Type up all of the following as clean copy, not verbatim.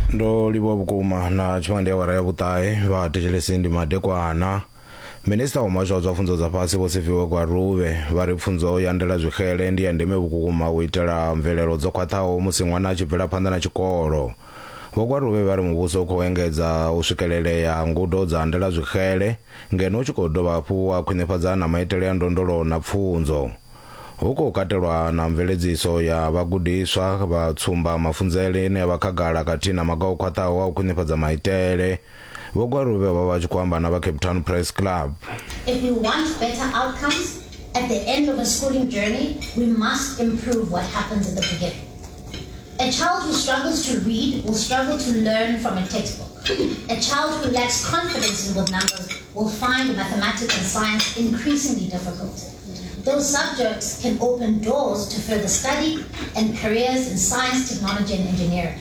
ndo libo bukuma na chimande wa ya butai va tejelesi ndi madekwana. Minister wa masho za funzo za pasi vosifiwe kwa ruve vari pfunzo yandela zwikhele ndi yandeme bukuma uitela mvelelo dzo khwaṱhaho musi ṅwana a tshi bvela phanḓa na tshikolo. Vho kwa ruve vari muvhuso khou engedza u swikelelea ngudo dza ndela zwikhele ngeno u tshi khou dovha hafhu wa khwinifhadza na maitele a ndondolo na pfunzo. Hu khou katelwa na mveledziso ya vhagudiswa vha tsumba mafunzele ine vha khagala khathihi na maga o khwaṱhaho a u khwinifhadza maitele. Vho kwa ruve vha tshi khou amba na vha Cape Town Press Club. If we want better outcomes at the end of a schooling journey, we must improve what happens at the beginning. A child who struggles to read will struggle to learn from a textbook. A child who lacks confidence with numbers will find mathematics and science increasingly difficult. Those subjects can open doors to further study and careers in science, technology and engineering.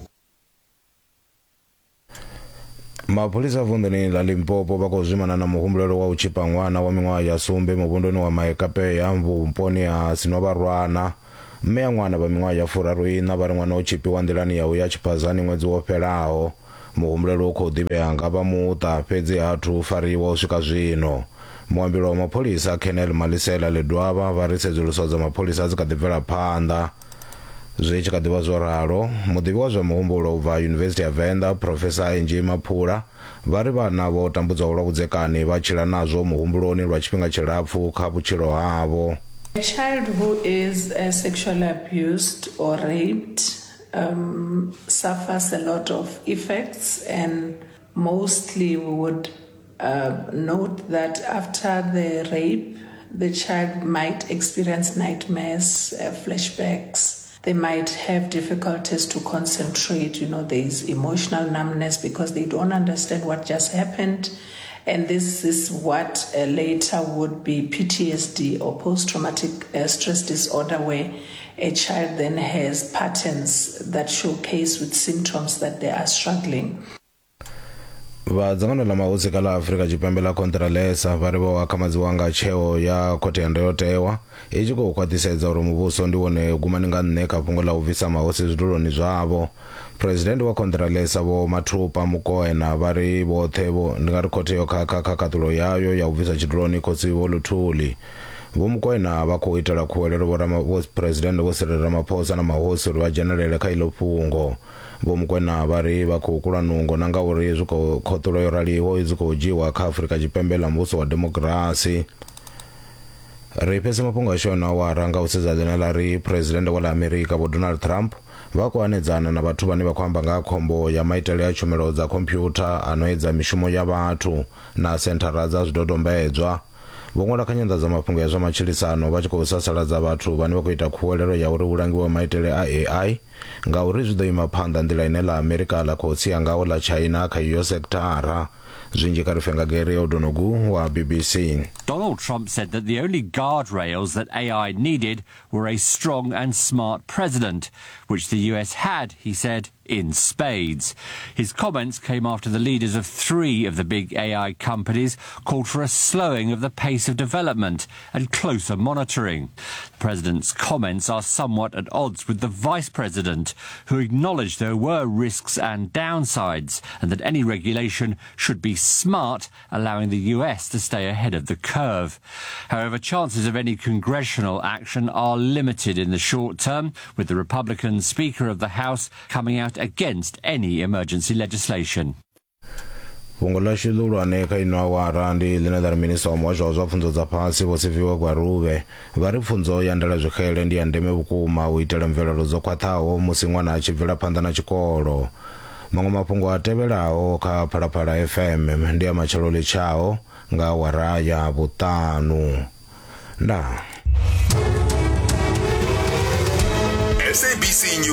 Mapholisa vunḓuni ḽa Limpopo vha khou zwimana na muhumbulelo wa u tshipa ṅwana wa miṅwaha ya sumbe muvhunduni wa Maekapeya vhuponi ha Sinobarwana. Mme ya ṅwana vha miṅwaha ya 34 vha ri ṅwana o tshipiwa nḓilani ya u ya Tshipazani ṅwedzi wo fhelaho. Muhumbulelo u khou ḓivhea nga vha muṱa fhedzi hathu fariwa u swika zwino. Muambili wa mapholisa Colonel Malisela Ledwaba vha ri tsedzuluso dza mapholisa dzi kha ḓi bvela phanḓa. Zwi tshi kha ḓi vha zwo ralo, muḓivhi wa zwa muhumbulo u bva University ya Venda Professor Angie Maphula vha ri vhana vho tambudzwaho lwa vhudzekani vha tshila nazwo muhumbuloni lwa tshifhinga tshilapfu kha vhutshilo havho. A child who is sexually abused or raped suffers a lot of effects, and mostly we would note that after the rape, the child might experience nightmares, flashbacks. They might have difficulties to concentrate. There is emotional numbness because they don't understand what just happened. And this is what later would be PTSD or post-traumatic stress disorder, where a child then has patterns that showcase with symptoms that they are struggling. Vadzangano la mahosi kala Afrika Tshipembe la Contralesa vari vho akamadziwa nga tsheo ya khothe ya ndayotewa i tshi khou khwaṱhisedza uri muvhuso ndi wone gumani nga nṋe kha fhungo la u bvisa mahosi zwiduloni zwavho. President wa Contralesa vho Mathupa Mokoena vari vhoṱhe ndi nga ri khothe yo khakha khaṱulo yayo ya u bvisa tshiduloni khosi vho Luthuli. Vho Mokoena vha khou itela khuwelelo vho President vho Cyril Ramaphosa na mahosi uri vha dzhenelele kha iḽo fhungo. Vho Mokoena vari vha khou kula nungo na nga uri zwi khou khoṱulo yo raliho dzi khou dzhiwa kha Afrika Tshipembe ḽa muvhuso wa demokirasi. Ri pfese mafhungo a shona wa ranga u sedza ḽine ḽa ri President wa Amerika vho Donald Trump vha khou anedzana na vhathu vhane vha khou amba nga khombo ya maitele ya tshumelo dza khompyutha ano edza mishumo ya vhathu na senthara dza zwidodombedzwa. Vho ṅwala kha nyanḓadzamafhungo ya zwa matshilisano vha tshi khou sasaladza vhathu vhane vha khou ita khuwelelo ya uri hu langiwe maitele a AI ngauri zwi ḓo ima phanḓa nḓila ine ḽa Amerika ḽa khou tsia ngaho ḽa China kha iyo sektara. Zwinzhi kha ri fenga Gary O'Donoghue wa BBC. Donald Trump said that the only guardrails that AI needed were a strong and smart president, which the US had, he said, in spades. His comments came after the leaders of 3 of the big AI companies called for a slowing of the pace of development and closer monitoring. The president's comments are somewhat at odds with the vice president, who acknowledged there were risks and downsides and that any regulation should be smart, allowing the US to stay ahead of the curve. However, chances of any congressional action are limited in the short term, with the Republican Speaker of the House coming out against any emergency legislation. Fungo la xilulwane kha ino awara ndi ḽine ḽa ri minista wa muhasho wa zwa pfunzo dza fhasi vho Sifiwe Gwaruve vha ri pfunzo ya ndela zwikhele ndi ya ndeme vhukuma u itela mvelelo dzo khwaṱhaho musi ṅwana a tshi bvela phanḓa na tshikolo. Maṅwe mafhungo a tevhelaho kha Phalaphala FM ndi ya matshelo litshaho nga awara ya vhuṱanu. Ndaa. SABC